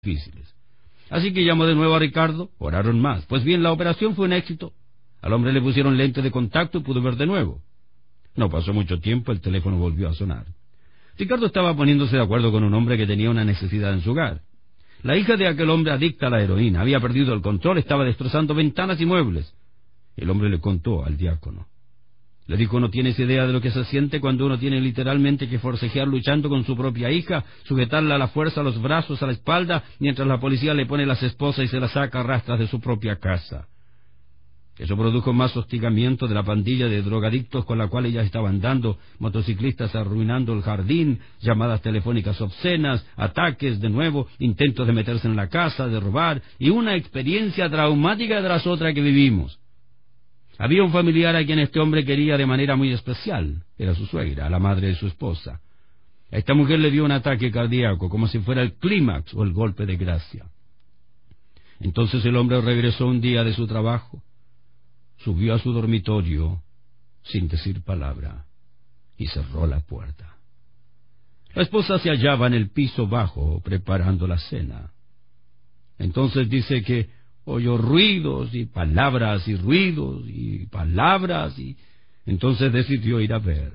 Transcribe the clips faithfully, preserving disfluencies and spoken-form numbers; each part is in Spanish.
difíciles. Así que llamó de nuevo a Ricardo, oraron más. Pues bien, la operación fue un éxito. Al hombre le pusieron lente de contacto y pudo ver de nuevo. No pasó mucho tiempo, el teléfono volvió a sonar. Ricardo estaba poniéndose de acuerdo con un hombre que tenía una necesidad en su hogar. La hija de aquel hombre adicta a la heroína había perdido el control, estaba destrozando ventanas y muebles. El hombre le contó al diácono. Le dijo: no tienes idea de lo que se siente cuando uno tiene literalmente que forcejear luchando con su propia hija, sujetarla a la fuerza a los brazos, a la espalda, mientras la policía le pone las esposas y se las saca a rastras de su propia casa. Eso produjo más hostigamiento de la pandilla de drogadictos con la cual ella estaba andando, motociclistas arruinando el jardín, llamadas telefónicas obscenas, ataques de nuevo, intentos de meterse en la casa, de robar, y una experiencia traumática tras otra que vivimos. Había un familiar a quien este hombre quería de manera muy especial. Era su suegra, la madre de su esposa. A esta mujer le dio un ataque cardíaco, como si fuera el clímax o el golpe de gracia. Entonces el hombre regresó un día de su trabajo, subió a su dormitorio sin decir palabra y cerró la puerta. La esposa se hallaba en el piso bajo preparando la cena. Entonces dice que oyó ruidos y palabras y ruidos y palabras y entonces decidió ir a ver.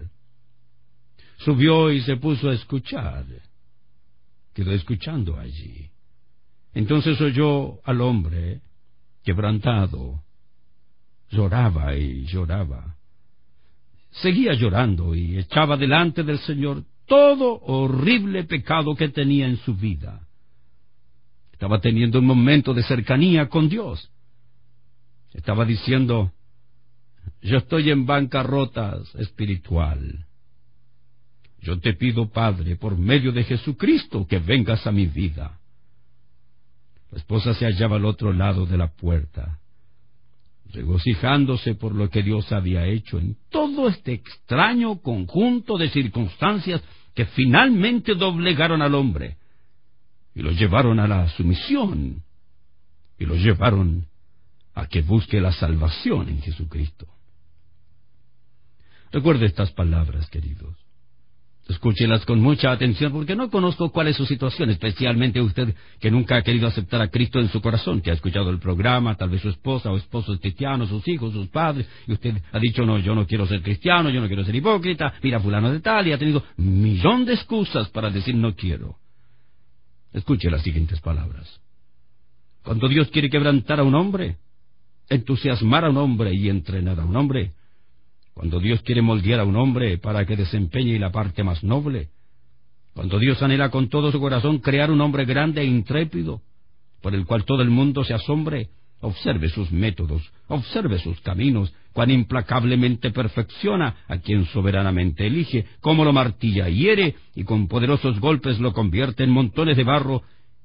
Subió y se puso a escuchar. Quedó escuchando allí. Entonces oyó al hombre quebrantado. Lloraba y lloraba. Seguía llorando y echaba delante del Señor todo horrible pecado que tenía en su vida. Estaba teniendo un momento de cercanía con Dios. Estaba diciendo: yo estoy en bancarrota espiritual. Yo te pido, Padre, por medio de Jesucristo, que vengas a mi vida. La esposa se hallaba al otro lado de la puerta, regocijándose por lo que Dios había hecho en todo este extraño conjunto de circunstancias que finalmente doblegaron al hombre y lo llevaron a la sumisión y lo llevaron a que busque la salvación en Jesucristo. Recuerde estas palabras, queridos. Escúchelas con mucha atención, porque no conozco cuál es su situación, especialmente usted que nunca ha querido aceptar a Cristo en su corazón, que ha escuchado el programa, tal vez su esposa o esposo es cristiano, sus hijos, sus padres, y usted ha dicho: no, yo no quiero ser cristiano, yo no quiero ser hipócrita, mira fulano de tal, y ha tenido un millón de excusas para decir no quiero. Escuche las siguientes palabras. Cuando Dios quiere quebrantar a un hombre, entusiasmar a un hombre y entrenar a un hombre, cuando Dios quiere moldear a un hombre para que desempeñe la parte más noble, cuando Dios anhela con todo su corazón crear un hombre grande e intrépido, por el cual todo el mundo se asombre, observe sus métodos, observe sus caminos, cuán implacablemente perfecciona a quien soberanamente elige, cómo lo martilla y hiere, y con poderosos golpes lo convierte en montones de barro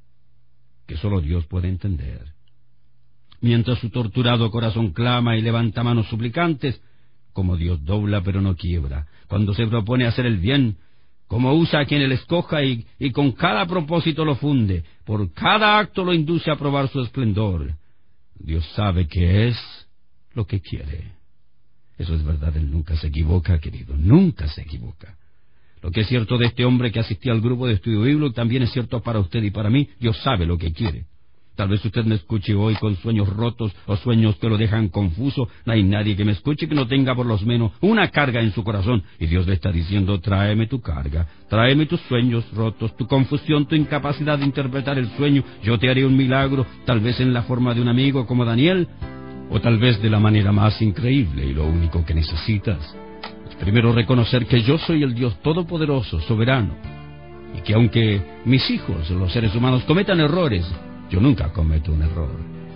que solo Dios puede entender. Mientras su torturado corazón clama y levanta manos suplicantes, como Dios dobla pero no quiebra, cuando se propone hacer el bien, como usa a quien él escoja y, y con cada propósito lo funde, por cada acto lo induce a probar su esplendor. Dios sabe que es lo que quiere. Eso es verdad, él nunca se equivoca, querido, nunca se equivoca. Lo que es cierto de este hombre que asistía al grupo de estudio bíblico también es cierto para usted y para mí. Dios sabe lo que quiere. Tal vez usted me escuche hoy con sueños rotos o sueños que lo dejan confuso. No hay nadie que me escuche que no tenga por lo menos una carga en su corazón. Y Dios le está diciendo: tráeme tu carga, tráeme tus sueños rotos, tu confusión, tu incapacidad de interpretar el sueño. Yo te haré un milagro, tal vez en la forma de un amigo como Daniel, o tal vez de la manera más increíble. Y lo único que necesitas es primero reconocer que yo soy el Dios todopoderoso, soberano, y que aunque mis hijos, los seres humanos, cometan errores, yo nunca cometo un error.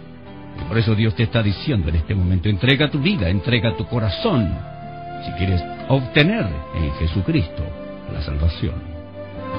Y por eso Dios te está diciendo en este momento: entrega tu vida, entrega tu corazón, si quieres obtener en Jesucristo la salvación.